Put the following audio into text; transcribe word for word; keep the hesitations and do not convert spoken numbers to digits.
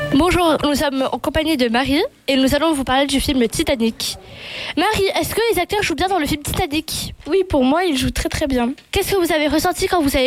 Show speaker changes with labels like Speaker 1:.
Speaker 1: Bonjour, nous sommes en compagnie de Marie et nous allons vous parler du film Titanic. Marie, est-ce que les acteurs jouent bien dans le film Titanic ?
Speaker 2: Oui, pour moi, il joue très très bien.
Speaker 1: Qu'est-ce que vous avez ressenti quand vous avez